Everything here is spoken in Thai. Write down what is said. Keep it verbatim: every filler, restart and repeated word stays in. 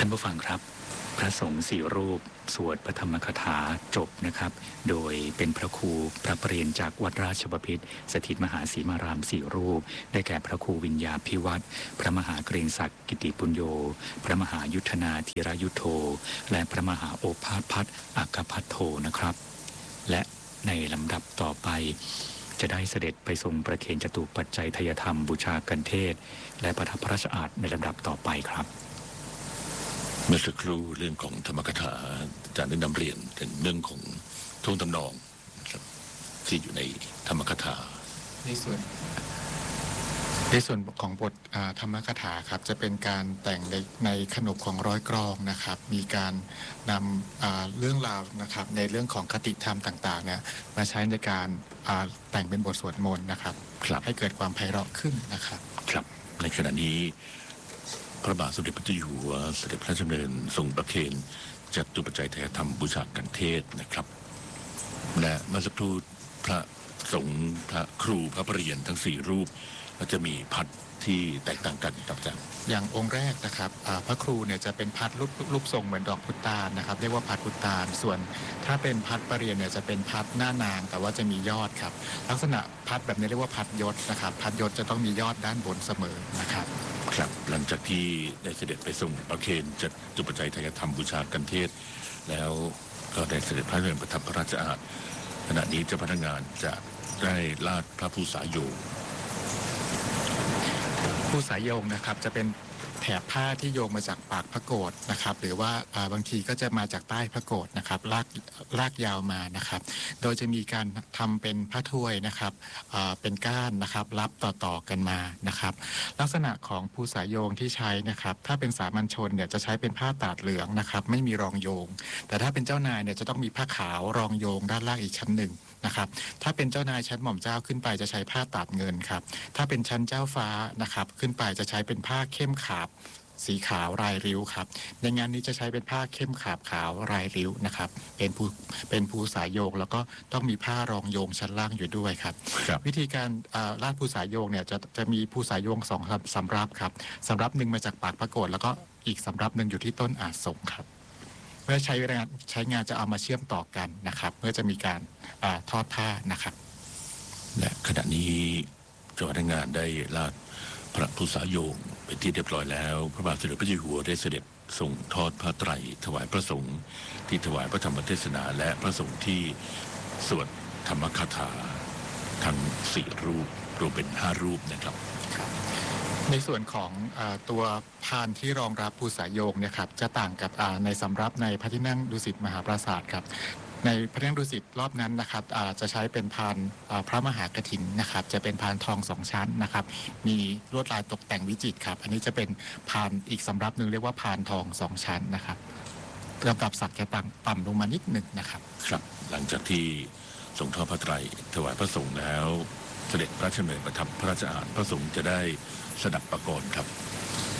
านผู้ฟังครับพระสงฆ์สี่รูปสวดพระธรรมคาถาจบนะครับโดยเป็นพระครูพระประเรียนจากวัดราชบพิตรสถิตมหาสีมารามสี่รูปได้แก่พระครูวิญญาภิวัตรพระมหาเกรียงศักดิ์กิติปุญโญพระมหายุทธนาธีรยุทโธและพระมหาโอภาสพัฒน์อักขพัทโธนะครับและในลำดับต่อไปจะได้เสด็จไปทรงประเคนจตุปัจจัยทายธรรมบูชากันเทศและประทับพระราชอาสน์ในลำดับต่อไปครับเมื่อสักครู่เรื่องของธรรมกถาอาจารย์ได้นำเรียนถึงเรื่องของท่วงทำนองที่อยู่ในธรรมกถาในส่วนในส่วนของบทธรรมกถาครับจะเป็นการแต่งในในขนบของร้อยกรองนะครับมีการนำเรื่องราวนะครับในเรื่องของคติธรรมต่างๆเนี่ยมาใช้ในการแต่งเป็นบทสวดมนต์นะครับให้เกิดความไพเราะขึ้นนะครับครับในขณะนี้พระบาทสมเด็จพระเจ้าอยู่หัวเสด็จพระราชดำเนินทรงประเคนจตุปัจจัยทายธรรมบูชากันเทศนะครับและเมื่อสักครู่พระสงฆ์พระครูพระประเรียนทั้งสี่รูปก็จะมีพัดที่แตกต่างกันครับอาจารย์อย่างองค์แรกนะครับพระครูเนี่ยจะเป็นพัดรูปรูปทรงเหมือนดอกพุตานนะครับเรียกว่าพัดพุตานส่วนถ้าเป็นพัดประเรียนเนี่ยจะเป็นพัดหน้านางแต่ว่าจะมียอดครับลักษณะพัดแบบนี้เรียกว่าพัดยศนะครับพัดยศจะต้องมียอดด้านบนเสมอนะครับครับหลังจากที่ได้เสด็จไปทรงประเคนจตุปัจจัยทายธรรมบูชากันเทศแล้วก็ได้เสด็จพระราชดำเนินประทับพระราชอาสน์ขณะนี้เจ้าพนักงานจะได้ลาดพระภูษาโยงภูษาโยงนะครับจะเป็นแถบผ้าที่โยงมาจากปากพระโกฐนะครับหรือว่าบางทีก็จะมาจากใต้พระโกฐนะครับลากลากยาวมานะครับโดยจะมีการทำเป็นผ้าถ้วยนะครับเป็นก้านนะครับรับต่อๆกันมานะครับลักษณะของภูษาโยงที่ใช้นะครับถ้าเป็นสามัญชนเนี่ยจะใช้เป็นผ้าตาดเหลืองนะครับไม่มีรองโยงแต่ถ้าเป็นเจ้านายเนี่ยจะต้องมีผ้าขาวรองโยงด้านล่างอีกชั้นหนึ่งนะครับถ้าเป็นเจ้านายชั้นหม่อมเจ้าขึ้นไปจะใช้ผ้าตาดเงินครับถ้าเป็นชั้นเจ้าฟ้านะครับขึ้นไปจะใช้เป็นผ้าเข้มขาบสีขาวลายริ้วครับในงานนี้จะใช้เป็นผ้าเข้มขาบขาวลายริ้วนะครับเป็นภูเป็นภูสายโยงแล้วก็ต้องมีผ้ารองโยงชั้นล่างอยู่ด้วยครับวิธีการลาดภูสายโยงเนี่ยจะจะมีภูสายโยงสองสำรับครับสำรับหนึ่งมาจากปากพระโกฐแล้วก็อีกสำรับหนึ่งอยู่ที่ต้นอาสงครับเมื่อใช้งานใช้งานจะเอามาเชื่อมต่อกันนะครับเพื่อจะมีการทอดผ้านะครับและขณะนี้เจ้าพนักงานได้ลาดพระภูษาโยงเป็นที่เรียบร้อยแล้วพระบาทสมเด็จพระเจ้าอยู่หัวได้เสด็จส่งทอดผ้าไตรถวายพระสงฆ์ที่ถวายพระธรรมเทศนาและพระสงฆ์ที่สวดธรรมคาถาทั้งสี่รูปรวมเป็นห้ารูปนะครับในส่วนของตัวพานที่รองรับภูษาโยงเนี่ยครับจะต่างกับในสำรับในพระที่นั่งดุสิตมหาปราสาทครับในพระที่นั่งดุสิตรอบนั้นนะครับจะใช้เป็นพานพระมหากฐินนะครับจะเป็นพานทองสองชั้นนะครับมีลวดลายตกแต่งวิจิตรครับอันนี้จะเป็นพานอีกสำรับหนึ่งเรียกว่าพานทองสองชั้นนะครับลำดับศักดิ์จะต่ำต่ำลงมานิดหนึ่งนะครับครับหลังจากที่ทรงทอดผ้าไตรถวายพระสงฆ์แล้วเสด็จพระราชดำเนินประทับพระราชอาสน์พระสงฆ์จะได้สดับประกรณ์ครับ